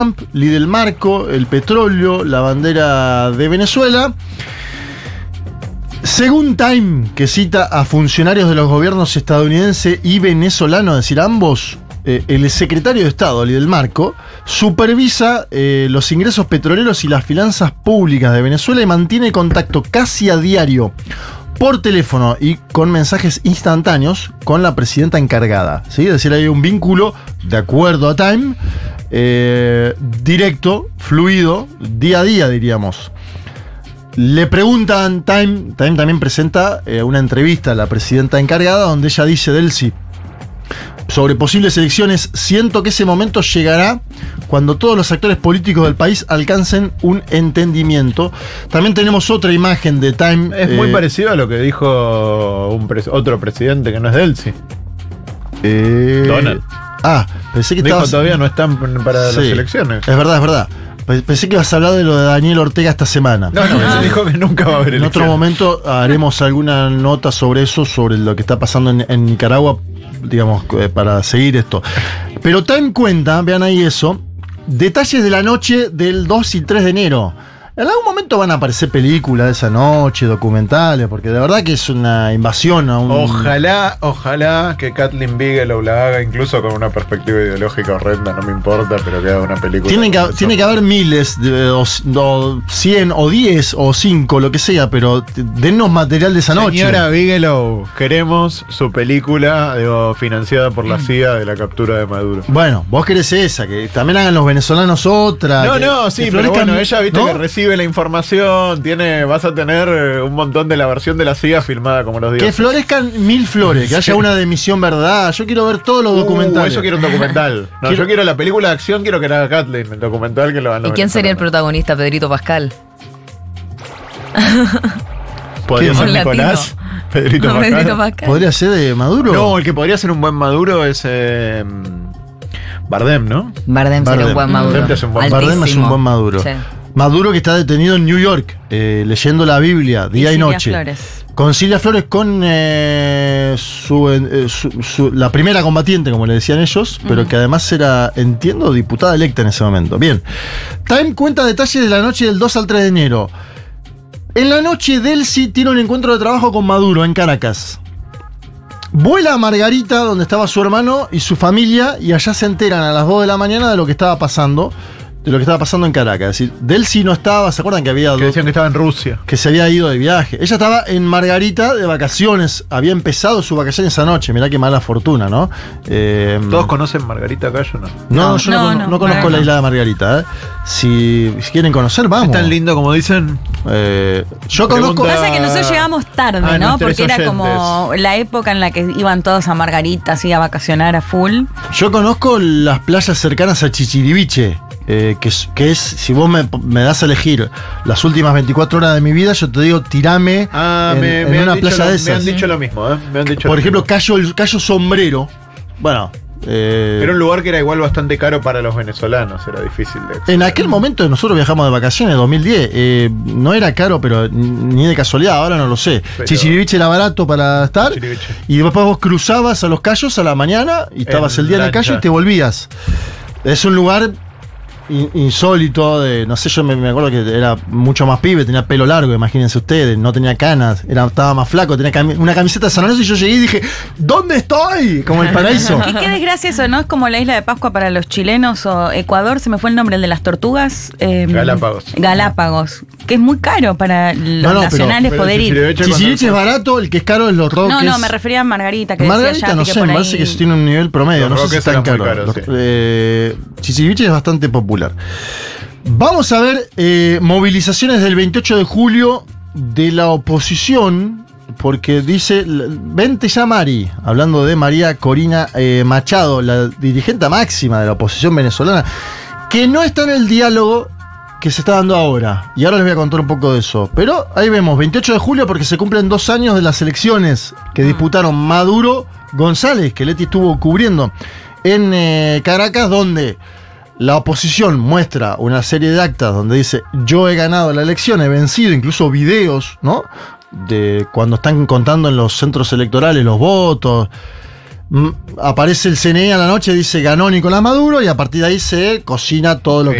líder marco, el petróleo, la bandera de Venezuela. Según Time, que cita a funcionarios de los gobiernos estadounidense y venezolano, es decir, ambos, el secretario de Estado, líder marco, supervisa los ingresos petroleros y las finanzas públicas de Venezuela y mantiene contacto casi a diario por teléfono y con mensajes instantáneos con la presidenta encargada, ¿sí? Es decir, hay un vínculo, de acuerdo a Time, directo, fluido, día a día, diríamos. Le preguntan, Time también presenta una entrevista a la presidenta encargada donde ella dice, Delcy, sobre posibles elecciones, siento que ese momento llegará cuando todos los actores políticos del país alcancen un entendimiento. También tenemos otra imagen de Time. Es muy parecido a lo que dijo otro presidente que no es Delcy. Donald. Pensé que dijo todavía no están para las elecciones. Es verdad. Pensé que ibas a hablar de lo de Daniel Ortega esta semana. No, se dijo que nunca va a haber elecciones. En otro momento haremos alguna nota sobre eso, sobre lo que está pasando en Nicaragua, digamos, para seguir esto. Pero Time cuenta, vean ahí eso, detalles de la noche del 2 y 3 de enero. En algún momento van a aparecer películas de esa noche, documentales, porque de verdad que es una invasión a un... Ojalá que Kathleen Bigelow la haga, incluso con una perspectiva ideológica horrenda, no me importa, pero que haga una película. Tiene que haber miles, o 100, o 10, o 5, lo que sea, pero dennos material de esa noche. Señora Bigelow, queremos su película financiada por la CIA de la captura de Maduro. Bueno, vos querés esa, que también hagan los venezolanos otra. Sí, pero bueno, ella viste, ¿no? Que recibe la información, vas a tener un montón de la versión de la CIA filmada como los días. Que florezcan 1000 flores, que haya una de Misión Verdad. Yo quiero ver todos los documentales. Yo quiero un documental. Yo quiero la película de acción, quiero que la haga Kathleen, el documental que lo van a. ¿Y quién sería el protagonista? Pedrito Pascal. ¿Podría ser Nicolás? Pedrito Pascal. ¿Podría ser de Maduro? No, el que podría ser un buen Maduro es Bardem, ¿no? Bardem sería un buen Maduro. Bardem es un buen Maduro. Sí. Maduro, que está detenido en New York, leyendo la Biblia día y noche. Flores. Con Cilia Flores, con la primera combatiente, como le decían ellos, pero que además era, entiendo, diputada electa en ese momento. Bien. Time cuenta detalles de la noche del 2 al 3 de enero. En la noche, Delcy tiene un encuentro de trabajo con Maduro en Caracas. Vuela a Margarita, donde estaba su hermano y su familia, y allá se enteran a las 2 de la mañana de lo que estaba pasando. De lo que estaba pasando en Caracas. Es decir, Delcy no estaba, ¿se acuerdan que había que decían que estaba en Rusia? Que se había ido de viaje. Ella estaba en Margarita de vacaciones. Había empezado su vacación esa noche. Mirá qué mala fortuna, ¿no? ¿Todos conocen Margarita acá? Yo no. Yo no conozco la isla de Margarita. Si quieren conocer, vamos. ¿Es tan lindo como dicen? Yo conozco. Pasa que nosotros llegamos tarde, ¿no? Porque era como la época en la que iban todos a Margarita, así a vacacionar a full. Yo conozco las playas cercanas a Chichiriviche. Que es, si vos me das a elegir las últimas 24 horas de mi vida, yo te digo, tirame en una playa de esas. Me han dicho lo mismo, Por ejemplo, Cayo Sombrero. Bueno. Era un lugar que era igual bastante caro para los venezolanos, era difícil de acceder. En aquel momento nosotros viajamos de vacaciones, 2010, no era caro, pero ni de casualidad, ahora no lo sé. Chichiriviche era barato para estar, y después vos cruzabas a los Cayos a la mañana, y estabas el día en el Cayo y te volvías. Es un lugar insólito, no sé, yo me acuerdo que era mucho más pibe, tenía pelo largo, imagínense ustedes, no tenía canas, estaba más flaco, tenía una camiseta de San Lorenzo y yo llegué y dije, ¿dónde estoy? Como el paraíso. Qué desgracia eso, ¿no? Es como la isla de Pascua para los chilenos o Ecuador, se me fue el nombre, el de las tortugas. Galápagos, que es muy caro para los nacionales poder ir. Chichiriviche es barato, el que es caro es los Roques. No, me refería a Margarita, que Margarita, no sé, me parece que tiene un nivel promedio, no sé si es tan caro. Chichiriviche es bastante popular. Vamos a ver movilizaciones del 28 de julio de la oposición, porque dice, vente ya Mari, hablando de María Corina Machado, la dirigente máxima de la oposición venezolana, que no está en el diálogo que se está dando ahora. Y ahora les voy a contar un poco de eso. Pero ahí vemos, 28 de julio, porque se cumplen 2 años de las elecciones que disputaron Maduro González, que Leti estuvo cubriendo en Caracas, donde la oposición muestra una serie de actas donde dice, yo he ganado la elección, he vencido, incluso videos, ¿no? De cuando están contando en los centros electorales los votos. Aparece el CNE a la noche, dice ganó Nicolás Maduro, y a partir de ahí se cocina todo lo que